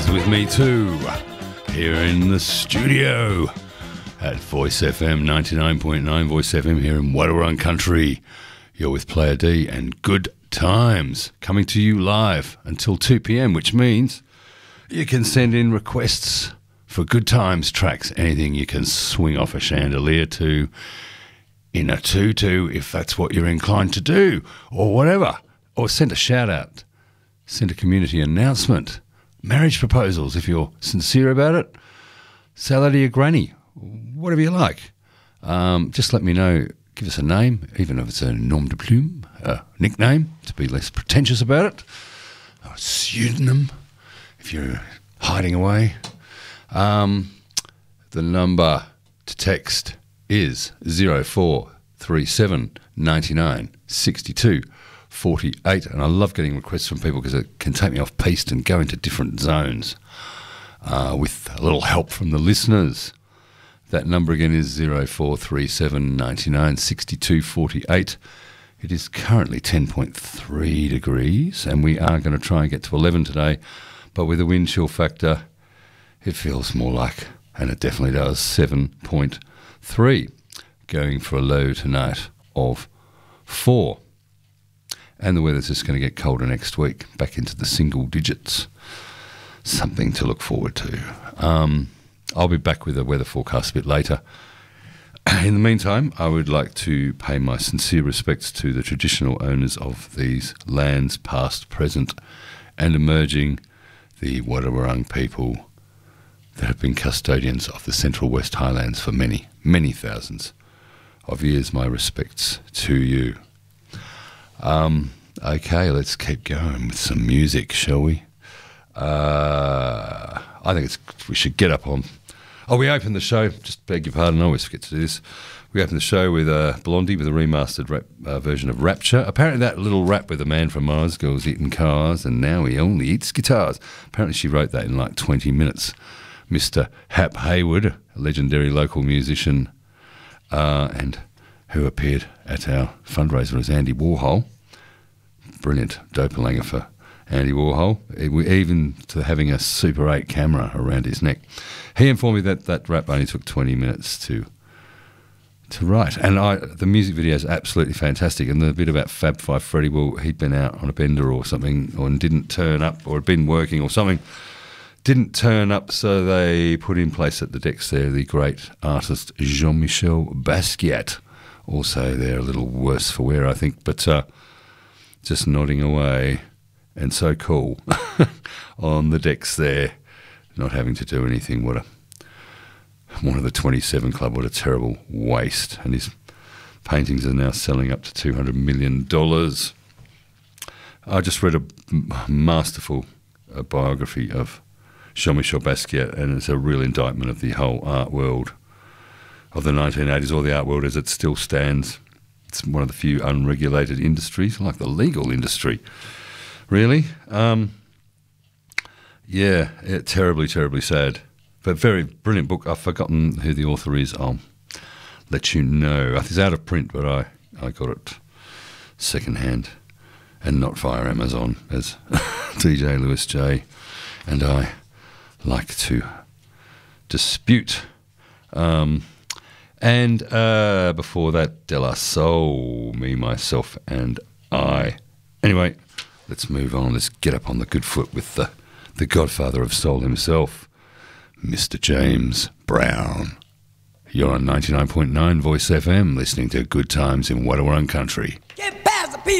Times with me too, here in the studio at Voice FM 99.9 Voice FM here in Wadawurrung Country. You're with Player D and Good Times, coming to you live until 2 p.m, which means you can send in requests for Good Times tracks, anything you can swing off a chandelier to in a tutu if that's what you're inclined to do, or whatever, or send a shout out, send a community announcement, marriage proposals if you're sincere about it, say hello to your granny, whatever you like. Just let me know, give us a name, even if it's a nom de plume, a nickname, to be less pretentious about it, a pseudonym if you're hiding away. The number to text is 0437 99 62 48, and I love getting requests from people because it can take me off piste and go into different zones with a little help from the listeners. That number again is 0437 99 62 48. It is currently 10.3 degrees, and we are going to try and get to 11 today, but with a wind chill factor, it feels more like, and it definitely does, 7.3, going for a low tonight of 4. And the weather's just going to get colder next week, back into the single digits. Something to look forward to. I'll be back with a weather forecast a bit later. In the meantime, I would like to pay my sincere respects to the traditional owners of these lands, past, present, and emerging, the Wadawurrung people that have been custodians of the Central West Highlands for many, many thousands of years. My respects to you. Okay, let's keep going with some music, shall we? I think we should get up on... Oh, we opened the show, just beg your pardon, I always forget to do this. We opened the show with Blondie with a remastered version of Rapture. Apparently that little rap with the man from Mars, girls eating cars, and now he only eats guitars. Apparently she wrote that in like 20 minutes. Mr. Hap Hayward, a legendary local musician, and who appeared at our fundraiser as Andy Warhol. Brilliant dopalanger for Andy Warhol, even to having a Super 8 camera around his neck. He informed me that that rap only took 20 minutes to write. And the music video is absolutely fantastic. And the bit about Fab Five Freddy, well, he'd been out on a bender or something and didn't turn up, or had been working or something, didn't turn up, so they put in place at the decks there the great artist Jean-Michel Basquiat. Also there, a little worse for wear, I think, but just nodding away, and so cool on the decks there, not having to do anything. What a one of the 27 Club, what a terrible waste. And his paintings are now selling up to $200 million. I just read a masterful biography of Jean-Michel Basquiat, and it's a real indictment of the whole art world of the 1980s, or the art world as it still stands. It's one of the few unregulated industries, like the legal industry, really. Yeah, terribly, terribly sad. But very brilliant book. I've forgotten who the author is. I'll let you know. It's out of print, but I got it second-hand and not via Amazon, as DJ Lewis J and I like to dispute. And before that, De La Soul, Me, Myself and I. Anyway, let's move on. Let's get up on the good foot with the godfather of soul himself, Mr. James Brown. You're on 99.9 Voice FM, listening to Good Times in Wadawurrung Country.